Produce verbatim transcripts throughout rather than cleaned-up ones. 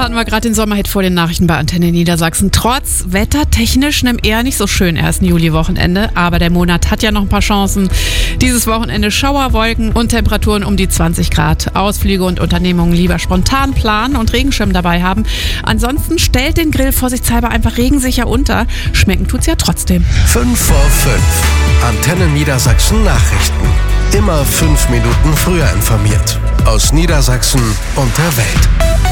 Da hatten wir gerade den Sommerhit vor den Nachrichten bei Antenne Niedersachsen. Trotz wettertechnisch einem eher nicht so schönen ersten Juli-Wochenende. Aber der Monat hat ja noch ein paar Chancen. Dieses Wochenende Schauerwolken und Temperaturen um die zwanzig Grad. Ausflüge und Unternehmungen lieber spontan planen und Regenschirm dabei haben. Ansonsten stellt den Grill vorsichtshalber einfach regensicher unter. Schmecken tut's ja trotzdem. fünf vor fünf. Antenne Niedersachsen Nachrichten. Immer fünf Minuten früher informiert. Aus Niedersachsen und der Welt.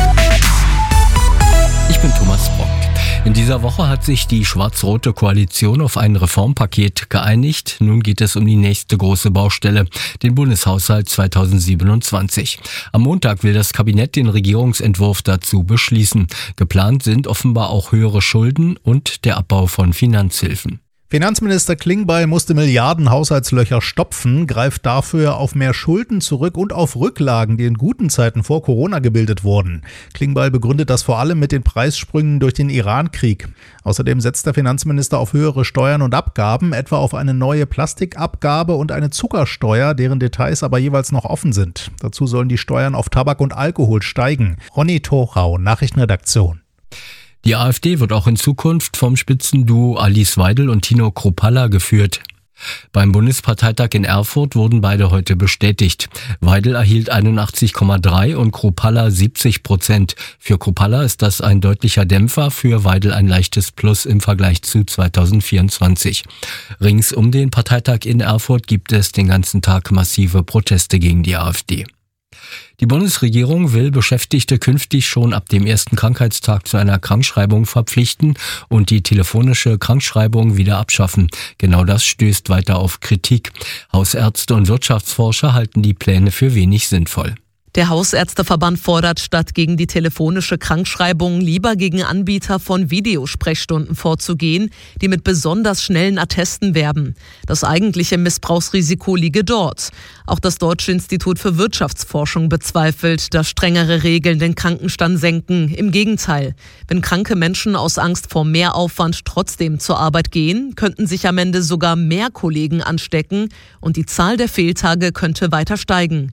Ich bin Thomas Brock. In dieser Woche hat sich die schwarz-rote Koalition auf ein Reformpaket geeinigt. Nun geht es um die nächste große Baustelle, den Bundeshaushalt zweitausendsiebenundzwanzig. Am Montag will das Kabinett den Regierungsentwurf dazu beschließen. Geplant sind offenbar auch höhere Schulden und der Abbau von Finanzhilfen. Finanzminister Klingbeil musste Milliarden Haushaltslöcher stopfen, greift dafür auf mehr Schulden zurück und auf Rücklagen, die in guten Zeiten vor Corona gebildet wurden. Klingbeil begründet das vor allem mit den Preissprüngen durch den Iran-Krieg. Außerdem setzt der Finanzminister auf höhere Steuern und Abgaben, etwa auf eine neue Plastikabgabe und eine Zuckersteuer, deren Details aber jeweils noch offen sind. Dazu sollen die Steuern auf Tabak und Alkohol steigen. Ronny Torau, Nachrichtenredaktion. Die AfD wird auch in Zukunft vom Spitzenduo Alice Weidel und Tino Kruppalla geführt. Beim Bundesparteitag in Erfurt wurden beide heute bestätigt. Weidel erhielt einundachtzig Komma drei und Kruppalla siebzig Prozent. Für Kruppalla ist das ein deutlicher Dämpfer, für Weidel ein leichtes Plus im Vergleich zu zweitausendvierundzwanzig. Rings um den Parteitag in Erfurt gibt es den ganzen Tag massive Proteste gegen die AfD. Die Bundesregierung will Beschäftigte künftig schon ab dem ersten Krankheitstag zu einer Krankschreibung verpflichten und die telefonische Krankschreibung wieder abschaffen. Genau das stößt weiter auf Kritik. Hausärzte und Wirtschaftsforscher halten die Pläne für wenig sinnvoll. Der Hausärzteverband fordert, statt gegen die telefonische Krankschreibung lieber gegen Anbieter von Videosprechstunden vorzugehen, die mit besonders schnellen Attesten werben. Das eigentliche Missbrauchsrisiko liege dort. Auch das Deutsche Institut für Wirtschaftsforschung bezweifelt, dass strengere Regeln den Krankenstand senken. Im Gegenteil, wenn kranke Menschen aus Angst vor Mehraufwand trotzdem zur Arbeit gehen, könnten sich am Ende sogar mehr Kollegen anstecken und die Zahl der Fehltage könnte weiter steigen.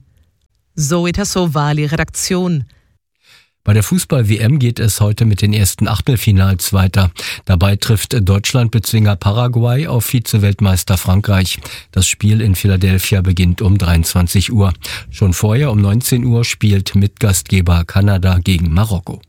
Zoe Tassovali, Redaktion. Bei der Fußball-W M geht es heute mit den ersten Achtelfinals weiter. Dabei trifft Deutschland-Bezwinger Paraguay auf Vize-Weltmeister Frankreich. Das Spiel in Philadelphia beginnt um dreiundzwanzig Uhr. Schon vorher um neunzehn Uhr spielt Mitgastgeber Kanada gegen Marokko.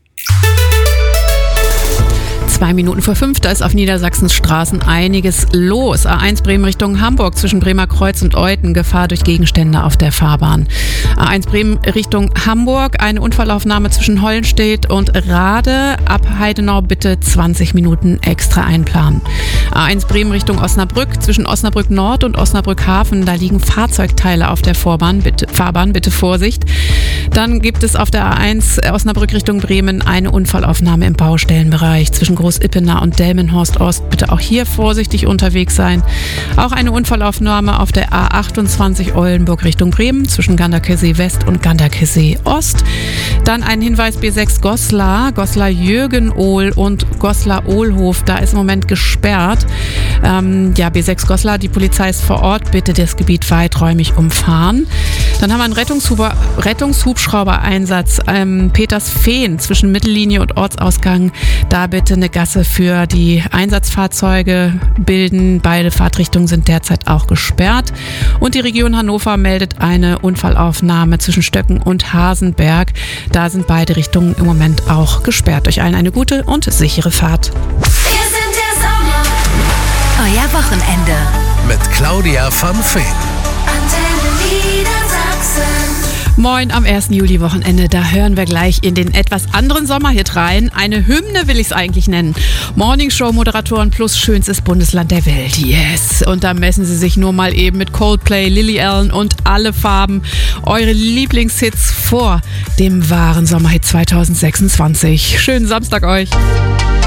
Zwei Minuten vor fünf, da ist auf Niedersachsens Straßen einiges los. A eins Bremen Richtung Hamburg zwischen Bremer Kreuz und Euthen, Gefahr durch Gegenstände auf der Fahrbahn. A eins Bremen Richtung Hamburg, eine Unfallaufnahme zwischen Hollenstedt und Rade. Ab Heidenau bitte zwanzig Minuten extra einplanen. A eins Bremen Richtung Osnabrück zwischen Osnabrück Nord und Osnabrück Hafen, da liegen Fahrzeugteile auf der Fahrbahn, bitte, Fahrbahn, bitte Vorsicht. Dann gibt es auf der A eins Osnabrück Richtung Bremen eine Unfallaufnahme im Baustellenbereich zwischen Groß-Ippener und Delmenhorst Ost. Bitte auch hier vorsichtig unterwegs sein. Auch eine Unfallaufnahme auf der A achtundzwanzig Eulenburg Richtung Bremen zwischen Ganderkesee West und Ganderkesee Ost. Dann ein Hinweis B sechs Goslar, Goslar-Jürgen-Ohl und Goslar-Ohlhof. Da ist im Moment gesperrt. Ähm, ja, B sechs Goslar, die Polizei ist vor Ort. Bitte das Gebiet weiträumig umfahren. Dann haben wir einen Rettungshuber, Rettungshubschrauber-Einsatz ähm, Petersfehn zwischen Mittellinie und Ortsausgang. Da bitte eine Gasse für die Einsatzfahrzeuge bilden. Beide Fahrtrichtungen sind derzeit auch gesperrt. Und die Region Hannover meldet eine Unfallaufnahme zwischen Stöcken und Hasenberg. Da sind beide Richtungen im Moment auch gesperrt. Euch allen eine gute und sichere Fahrt. Wir sind der Sommer. Euer Wochenende. Mit Claudia von Feen. Antenne Niedersachsen. Moin am ersten Juli-Wochenende, da hören wir gleich in den etwas anderen Sommerhit rein. Eine Hymne will ich es eigentlich nennen. Morningshow-Moderatoren plus schönstes Bundesland der Welt, yes. Und da messen sie sich nur mal eben mit Coldplay, Lily Allen und Alle Farben. Eure Lieblingshits vor dem wahren Sommerhit zweitausendsechsundzwanzig. Schönen Samstag euch.